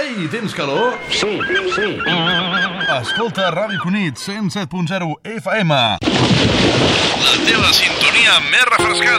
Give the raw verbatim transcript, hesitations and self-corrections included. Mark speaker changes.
Speaker 1: Ei, tens calor?
Speaker 2: Sí, sí.
Speaker 1: Escolta Ràdio Cunit, cent set punt zero F M. La teva sintonia més refrescant.